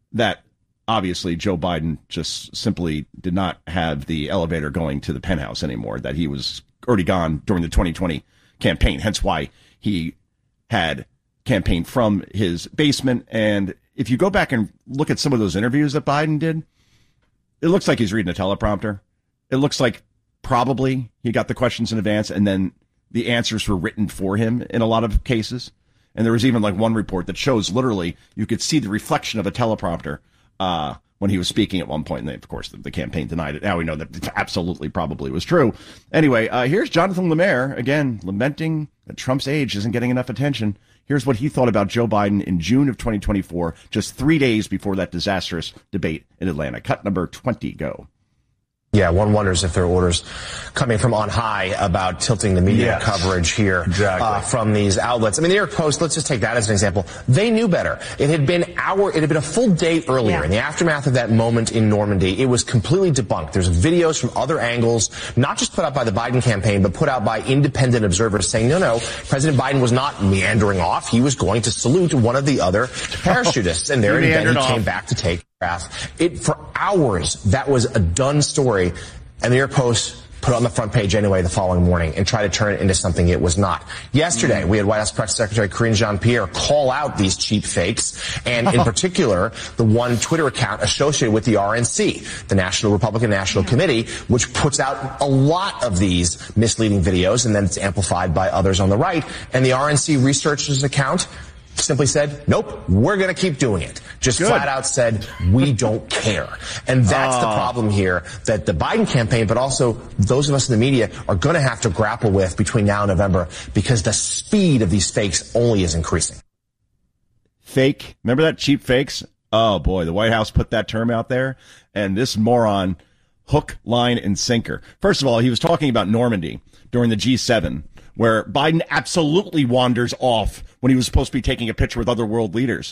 that obviously Joe Biden just simply did not have the elevator going to the penthouse anymore, that he was already gone during the 2020 campaign, hence why he had campaigned from his basement. And if you go back and look at some of those interviews that Biden did, it looks like he's reading a teleprompter. It looks like probably he got the questions in advance and then the answers were written for him in a lot of cases. And there was even like one report that shows literally you could see the reflection of a teleprompter when he was speaking at one point. And they, of course, the campaign denied it. Now we know that it absolutely probably was true. Anyway, here's Jonathan Lemire, again, lamenting that Trump's age isn't getting enough attention. Here's what he thought about Joe Biden in June of 2024, just 3 days before that disastrous debate in Atlanta. Cut number 20, go. Yeah, one wonders if there are orders coming from on high about tilting the media coverage here from these outlets. I mean, the New York Post, let's just take that as an example. They knew better. It had been a full day earlier in the aftermath of that moment in Normandy. It was completely debunked. There's videos from other angles, not just put out by the Biden campaign, but put out by independent observers saying, no, President Biden was not meandering off. He was going to salute one of the other parachutists. And there he came back to take for hours. That was a done story, and the New York Post put it on the front page anyway the following morning and tried to turn it into something it was not. Yesterday, we had White House Press Secretary Karine Jean-Pierre call out these cheap fakes, and in particular, the one Twitter account associated with the RNC, the Republican National Committee, which puts out a lot of these misleading videos, and then it's amplified by others on the right. And the RNC researchers account simply said, nope, we're going to keep doing it. Just flat out said, we don't care. And that's the problem here that the Biden campaign, but also those of us in the media are going to have to grapple with between now and November, because the speed of these fakes only is increasing. Fake. Remember that? Cheap fakes? Oh, boy. The White House put that term out there. And this moron, hook, line, and sinker. First of all, he was talking about Normandy during the G7, where Biden absolutely wanders off when he was supposed to be taking a picture with other world leaders.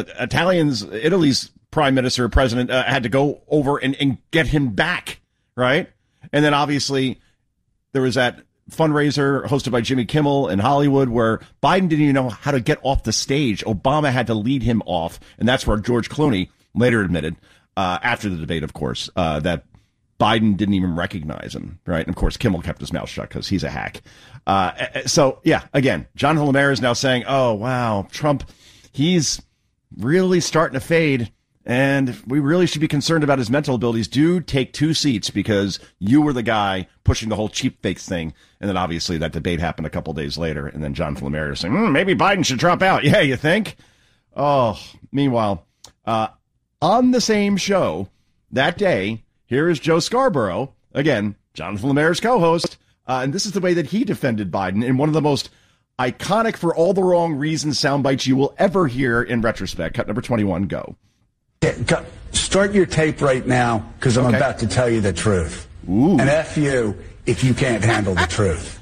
Italy's prime minister, president, had to go over and get him back, right? And then obviously there was that fundraiser hosted by Jimmy Kimmel in Hollywood where Biden didn't even know how to get off the stage. Obama had to lead him off. And that's where George Clooney later admitted, after the debate, of course, that Biden didn't even recognize him, right? And, of course, Kimmel kept his mouth shut because he's a hack. So, yeah, again, Jonathan Lemire is now saying, oh, wow, Trump, he's really starting to fade, and we really should be concerned about his mental abilities. Do take 2 seats because you were the guy pushing the whole cheap fakes thing. And then, obviously, that debate happened a couple days later, and then Jonathan Lemire is saying, maybe Biden should drop out. Yeah, you think? Oh, meanwhile, on the same show that day, here is Joe Scarborough, again, Jonathan Lemire's co-host, and this is the way that he defended Biden in one of the most iconic for all the wrong reasons sound bites you will ever hear in retrospect. Cut number 21, go. Start your tape right now, because I'm about to tell you the truth. Ooh. And F you if you can't handle the truth.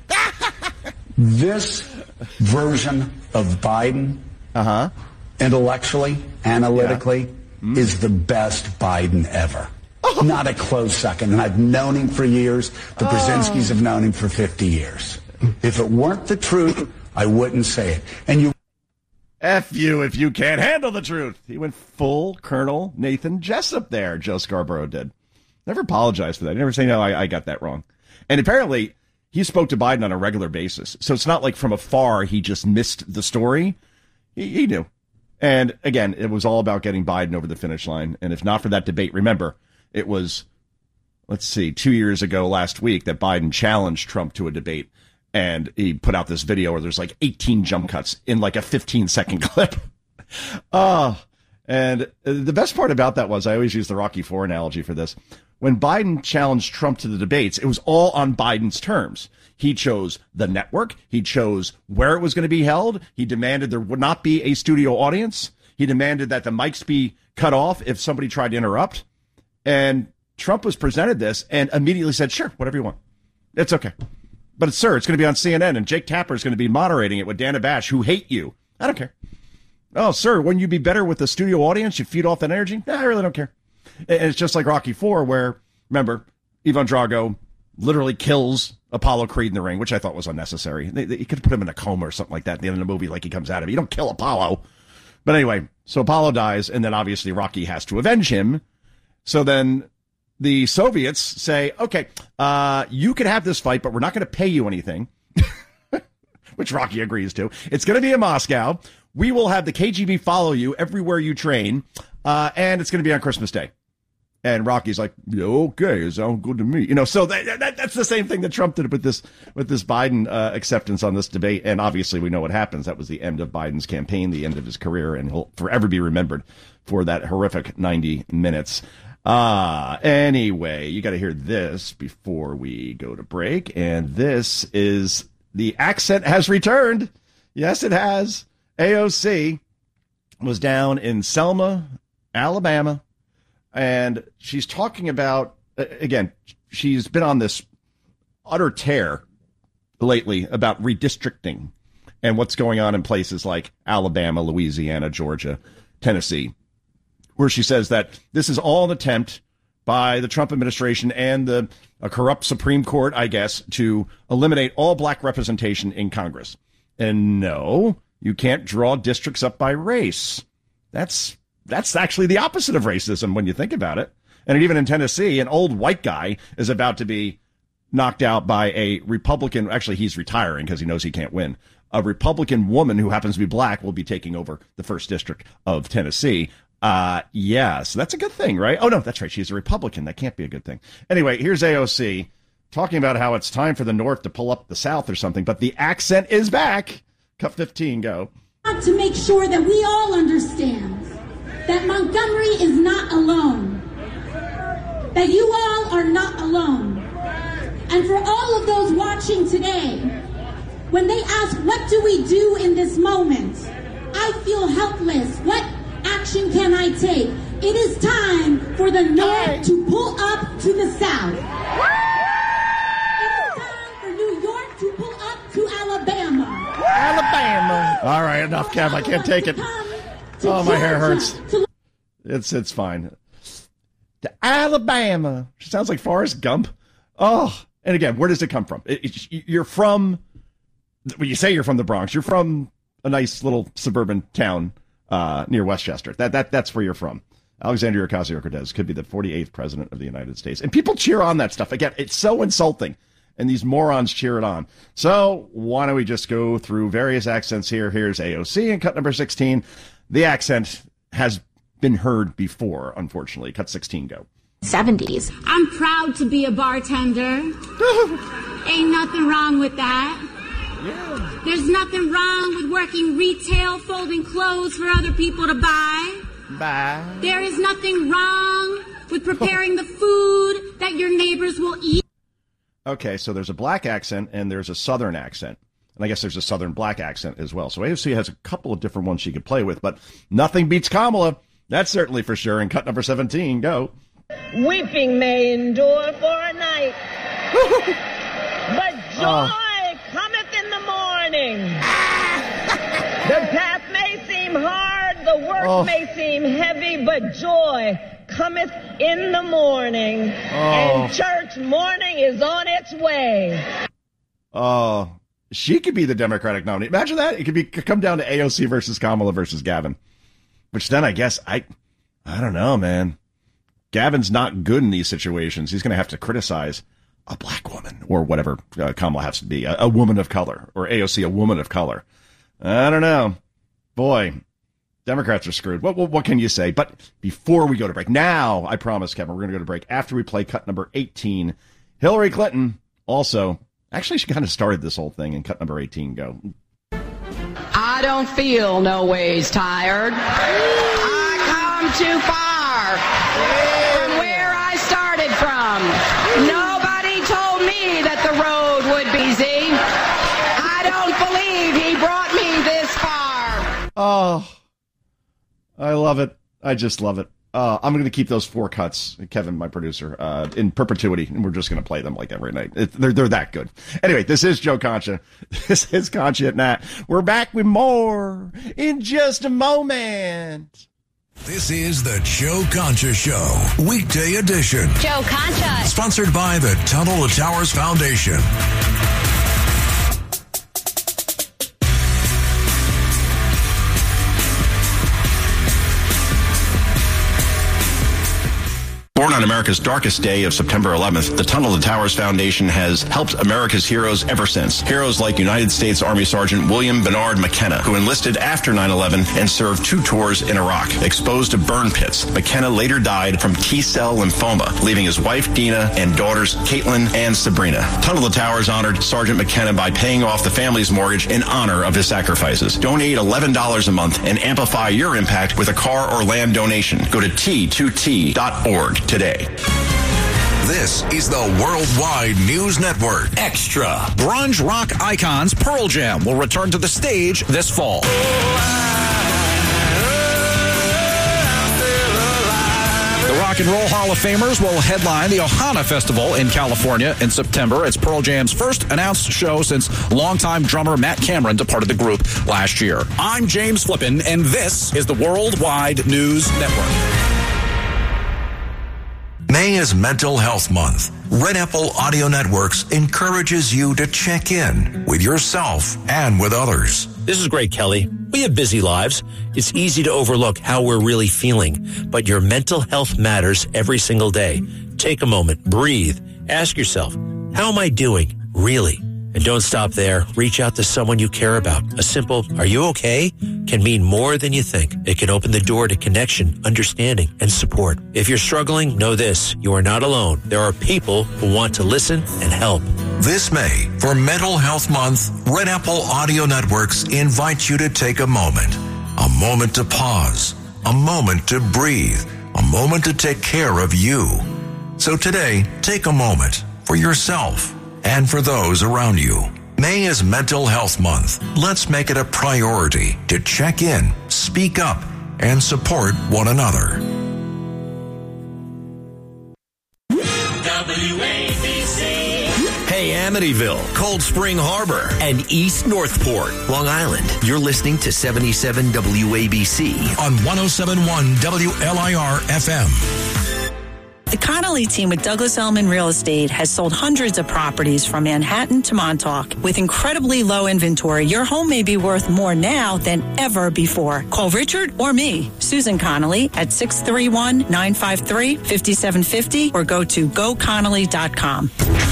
This version of Biden, intellectually, analytically, is the best Biden ever. Not a close second. And I've known him for years. The Brzezinskis have known him for 50 years. If it weren't the truth, I wouldn't say it. And you... F you if you can't handle the truth. He went full Colonel Nathan Jessup there, Joe Scarborough did. Never apologized for that. Never say, no, I got that wrong. And apparently, he spoke to Biden on a regular basis. So it's not like from afar he just missed the story. He knew. And again, it was all about getting Biden over the finish line. And if not for that debate, remember, it was, 2 years ago last week that Biden challenged Trump to a debate. And he put out this video where there's like 18 jump cuts in like a 15-second clip. And the best part about that was, I always use the Rocky IV analogy for this. When Biden challenged Trump to the debates, it was all on Biden's terms. He chose the network. He chose where it was going to be held. He demanded there would not be a studio audience. He demanded that the mics be cut off if somebody tried to interrupt. And Trump was presented this and immediately said, sure, whatever you want. It's okay. But, sir, it's going to be on CNN, and Jake Tapper is going to be moderating it with Dana Bash, who hate you. I don't care. Oh, sir, wouldn't you be better with the studio audience? You feed off that energy? No, I really don't care. And it's just like Rocky IV, where, remember, Ivan Drago literally kills Apollo Creed in the ring, which I thought was unnecessary. You could put him in a coma or something like that at the end of the movie, like he comes out of it. You don't kill Apollo. But anyway, so Apollo dies, and then obviously Rocky has to avenge him. So then the Soviets say, okay, you can have this fight, but we're not going to pay you anything, which Rocky agrees to. It's going to be in Moscow. We will have the KGB follow you everywhere you train, and it's going to be on Christmas Day. And Rocky's like, yeah, okay, it sounds good to me. So that's the same thing that Trump did with this Biden acceptance on this debate. And obviously we know what happens. That was the end of Biden's campaign, the end of his career, and he'll forever be remembered for that horrific 90 minutes. Anyway, you got to hear this before we go to break. And this is the accent has returned. Yes, it has. AOC was down in Selma, Alabama. And she's talking about, again, she's been on this utter tear lately about redistricting and what's going on in places like Alabama, Louisiana, Georgia, Tennessee, where she says that this is all an attempt by the Trump administration and a corrupt Supreme Court, I guess, to eliminate all black representation in Congress. And no, you can't draw districts up by race. That's actually the opposite of racism when you think about it. And even in Tennessee, an old white guy is about to be knocked out by a Republican. Actually, he's retiring because he knows he can't win. A Republican woman who happens to be black will be taking over the 1st District of Tennessee. So that's a good thing, right? Oh, no, that's right. She's a Republican. That can't be a good thing. Anyway, here's AOC talking about how it's time for the North to pull up the South or something, but the accent is back. Cut 15, go. To make sure that we all understand that Montgomery is not alone, that you all are not alone. And for all of those watching today, when they ask, what do we do in this moment? I feel helpless. What action can I take? It is time for the North to pull up to the South. It is time for New York to pull up to Alabama. Alabama. All right, enough, Kev. I can't take it. Oh, my hair hurts. It's fine. To Alabama. She sounds like Forrest Gump. Oh, and again, where does it come from? You're from, when you say you're from the Bronx, you're from a nice little suburban town near Westchester. That's where you're from. Alexandria Ocasio-Cortez could be the 48th president of the United States. And people cheer on that stuff. Again, it's so insulting. And these morons cheer it on. So why don't we just go through various accents here? Here's AOC in cut number 16. The accent has been heard before, unfortunately. Cut 16, go. 70s. I'm proud to be a bartender. Ain't nothing wrong with that. Yeah. There's nothing wrong with working retail, folding clothes for other people to buy. Bye. There is nothing wrong with preparing the food that your neighbors will eat. Okay, so there's a black accent and there's a southern accent. And I guess there's a southern black accent as well. So AOC has a couple of different ones she could play with, but nothing beats Kamala. That's certainly for sure. And cut number 17, go. Weeping may endure for a night, but joy cometh in the morning. The path may seem hard, the work may seem heavy, but joy cometh in the morning, and church morning is on its way. Oh, she could be the Democratic nominee. Imagine that. It could come down to AOC versus Kamala versus Gavin, which then I guess I don't know, man. Gavin's not good in these situations. He's going to have to criticize a black woman or whatever Kamala has to be, a woman of color, or AOC, a woman of color. I don't know. Boy, Democrats are screwed. What can you say? But before we go to break, now, I promise, Kevin, we're going to go to break after we play cut number 18. Hillary Clinton also, actually, she kind of started this whole thing in cut number 18. Go. I don't feel no ways tired. I come too far from where I started from. Nobody told me that the road would be easy. I don't believe he brought me this far. Oh, I love it. I just love it. I'm going to keep those 4 cuts, Kevin, my producer, in perpetuity, and we're just going to play them like every night. They're that good. Anyway, this is Joe Concha. This is Concha at Nat. We're back with more in just a moment. This is the Joe Concha Show, weekday edition. Joe Concha. Sponsored by the Tunnel to Towers Foundation. Born on America's darkest day of September 11th, the Tunnel to Towers Foundation has helped America's heroes ever since. Heroes like United States Army Sergeant William Bernard McKenna, who enlisted after 9/11 and served 2 tours in Iraq. Exposed to burn pits, McKenna later died from T-cell lymphoma, leaving his wife Dina and daughters Caitlin and Sabrina. Tunnel to Towers honored Sergeant McKenna by paying off the family's mortgage in honor of his sacrifices. Donate $11 a month and amplify your impact with a car or land donation. Go to T2T.org today. This is the Worldwide News Network. Extra. Grunge rock icons Pearl Jam will return to the stage this fall. The Rock and Roll Hall of Famers will headline the Ohana Festival in California in September. It's Pearl Jam's first announced show since longtime drummer Matt Cameron departed the group last year. I'm James Flippin, and this is the Worldwide News Network. May is Mental Health Month. Red Apple Audio Networks encourages you to check in with yourself and with others. This is Greg Kelly. We have busy lives. It's easy to overlook how we're really feeling, but your mental health matters every single day. Take a moment, breathe, ask yourself, how am I doing, really? And don't stop there. Reach out to someone you care about. A simple, are you okay? Can mean more than you think. It can open the door to connection, understanding, and support. If you're struggling, know this. You are not alone. There are people who want to listen and help. This May, for Mental Health Month, Red Apple Audio Networks invite you to take a moment to pause, a moment to breathe, a moment to take care of you. So today, take a moment for yourself and for those around you. May is Mental Health Month. Let's make it a priority to check in, speak up, and support one another. WABC. Hey, Amityville, Cold Spring Harbor, and East Northport, Long Island. You're listening to 77 WABC on 107.1 WLIR FM. The Connolly team with Douglas Elliman Real Estate has sold hundreds of properties from Manhattan to Montauk. With incredibly low inventory, your home may be worth more now than ever before. Call Richard or me, Susan Connolly, at 631-953-5750 or go to goconnolly.com.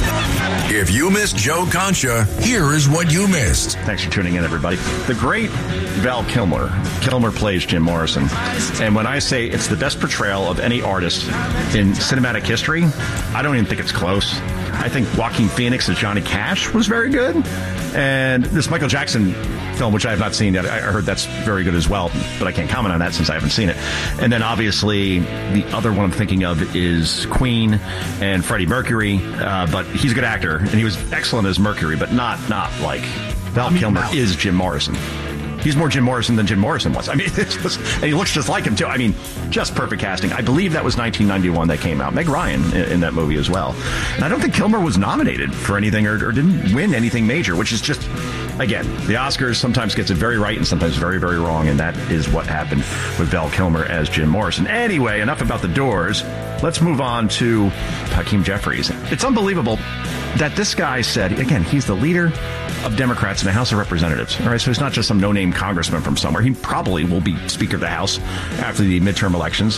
If you missed Joe Concha, here is what you missed. Thanks for tuning in, everybody. The great Val Kilmer. Kilmer plays Jim Morrison. And when I say it's the best portrayal of any artist in cinematic history, I don't even think it's close. I think Joaquin Phoenix as Johnny Cash was very good. And this Michael Jackson film, which I have not seen yet, I heard that's very good as well, but I can't comment on that since I haven't seen it. And then obviously the other one I'm thinking of is Queen and Freddie Mercury, but he's a good actor, and he was excellent as Mercury, but not like Val Kilmer is Jim Morrison. He's more Jim Morrison than Jim Morrison was. I mean, and he looks just like him, too. I mean, just perfect casting. I believe that was 1991 that came out. Meg Ryan in that movie as well. And I don't think Kilmer was nominated for anything or didn't win anything major, which is just, again, the Oscars sometimes gets it very right and sometimes very, very wrong, and that is what happened with Val Kilmer as Jim Morrison. Anyway, enough about the Doors. Let's move on to Hakeem Jeffries. It's unbelievable that this guy said, again, he's the leader of Democrats in the House of Representatives. All right, so he's not just some no-name congressman from somewhere. He probably will be Speaker of the House after the midterm elections.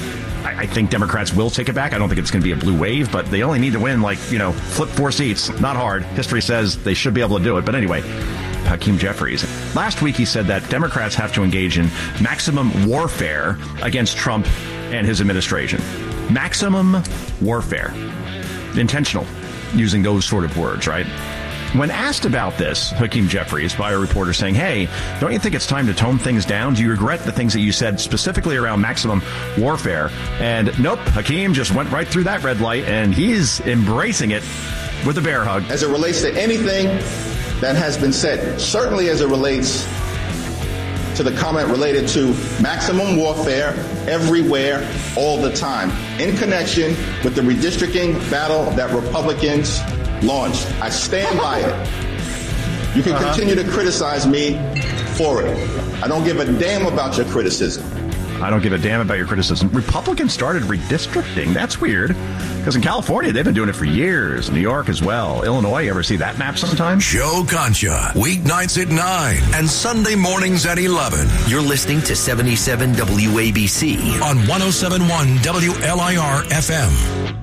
I think Democrats will take it back. I don't think it's going to be a blue wave, but they only need to win, flip 4 seats. Not hard. History says they should be able to do it. But anyway, Hakeem Jeffries. Last week he said that Democrats have to engage in maximum warfare against Trump and his administration. Maximum warfare. Intentional, using those sort of words, right? When asked about this, Hakeem Jeffries, by a reporter saying, hey, don't you think it's time to tone things down? Do you regret the things that you said specifically around maximum warfare? And nope, Hakeem just went right through that red light, and he's embracing it with a bear hug. As it relates to anything that has been said, certainly as it relates to the comment related to maximum warfare everywhere, all the time, in connection with the redistricting battle that Republicans launched. I stand by it. You can continue to criticize me for it. I don't give a damn about your criticism. I don't give a damn about your criticism. Republicans started redistricting. That's weird. Because in California, they've been doing it for years. New York as well. Illinois, you ever see that map sometime? Joe Concha, weeknights at 9 and Sunday mornings at 11. You're listening to 77 WABC on 107.1 WLIR FM.